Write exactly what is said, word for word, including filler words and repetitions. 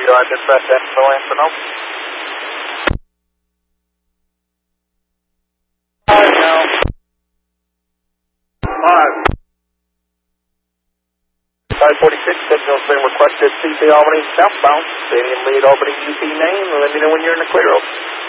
are dispatch at the Lansing Oak. Five now. Five. five forty-six, signal's been requested, C P Albany southbound. Stadium lead Albany U P name, let me know when you're in the clear.